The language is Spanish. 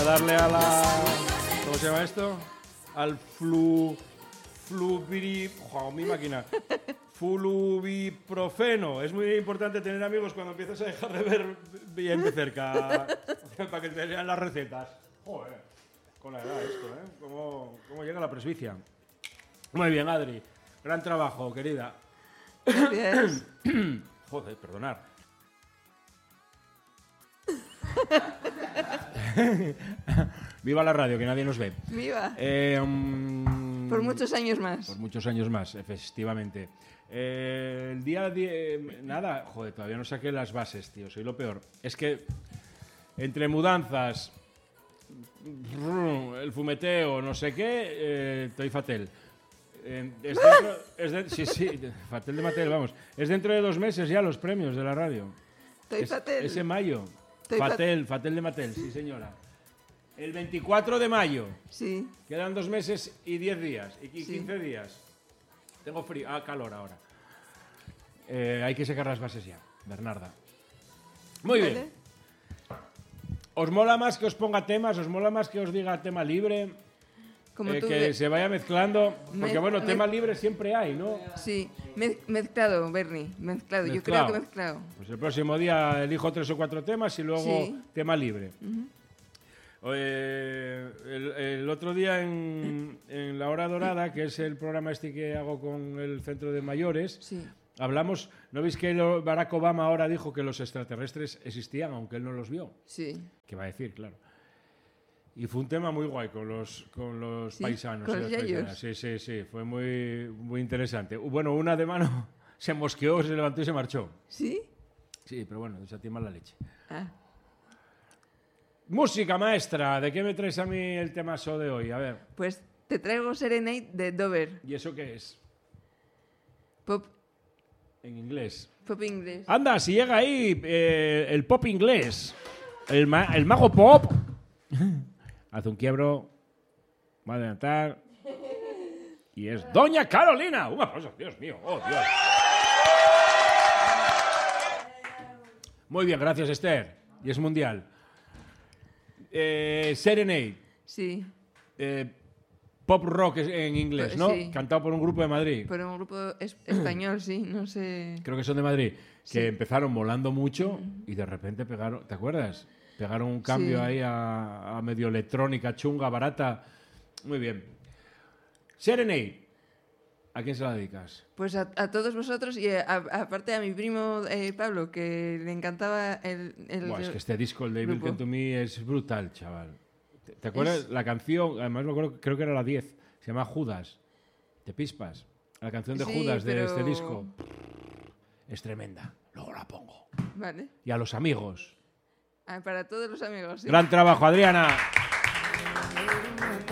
darle a la... ¿Cómo se llama esto? Al mi máquina. Fluviprofeno. Es muy importante tener amigos cuando empiezas a dejar de ver bien de cerca para que te lean las recetas. Joder, con la edad esto, ¿eh? ¿Cómo llega la presbicia? Muy bien, Adri. Gran trabajo, querida. Gracias. Joder, perdonar. Viva la radio, que nadie nos ve. ¡Viva! Por muchos años más. Por muchos años más, efectivamente. El día 10... Nada, joder, todavía no saqué las bases, tío. Soy lo peor. Es que entre mudanzas, el fumeteo, no sé qué, estoy fatal. Sí, fatal de Mattel, vamos. Es dentro de 2 meses ya los premios de la radio. Estoy fatal. Es en mayo. Estoy Fatal de Mattel, sí señora. El 24 de mayo. Sí. Quedan 2 meses y 10 días. Y 15 Sí. días. Tengo frío. Calor ahora. Hay que sacar las bases ya, Bernarda. Muy ¿Vale? bien. ¿Os mola más que os ponga temas? ¿Os mola más que os diga tema libre? Como tú Que se vaya mezclando. Porque bueno, tema mez- libre siempre hay, ¿no? Sí, mezclado, Bernie, mezclado. Yo creo que mezclado. Pues el próximo día elijo 3 o 4 temas y luego Sí. tema libre. El otro día en La Hora Dorada, que es el programa este que hago con el Centro de Mayores, Sí. hablamos, ¿no veis que Barack Obama ahora dijo que los extraterrestres existían, aunque él no los vio? Sí. ¿Qué va a decir? Claro. Y fue un tema muy guay con los Sí, paisanos. con y los las yayos. paisanas. Sí, fue muy interesante. Bueno, una de mano se mosqueó, se levantó y se marchó. ¿Sí? Sí, pero bueno, esa tiene mala leche. Ah. Música, maestra. ¿De qué me traes a mí el temazo de hoy? A ver. Pues te traigo Serenade de Dover. ¿Y eso qué es? Pop En inglés. inglés. Anda, si llega ahí el pop inglés. El mago pop. Hace un quiebro. Va a adelantar. Y es Doña Carolina. Un aplauso, Dios mío. Oh, Dios. Muy bien, gracias, Esther. Y es mundial. Serenade. Sí, Pop rock en inglés, ¿no? Sí. Cantado por un grupo de Madrid. por un grupo español, sí, no sé. Creo que son de Madrid. Sí. Que empezaron molando mucho y de repente pegaron... ¿Te acuerdas? Pegaron un cambio Sí. ahí a medio electrónica, chunga, barata. Muy bien. Serenade. ¿A quién se la dedicas? Pues a todos vosotros y aparte a mi primo Pablo, que le encantaba el Buah, es que este disco, el de Evil grupo. Can to Me, es brutal, chaval. ¿Te acuerdas? La canción, además me acuerdo, creo que era la 10, se llama Judas. ¿Te pispas? La canción de Sí, Judas de pero- este disco. Es tremenda. Luego la pongo. Vale. Y a los amigos. Para todos los amigos, sí. Gran trabajo, Adriana.